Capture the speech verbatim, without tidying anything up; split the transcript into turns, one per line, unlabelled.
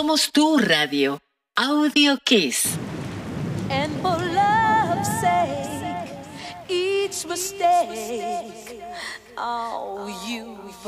Somos tu radio. Audio Kiss.
And for love's sake, each mistake, oh, you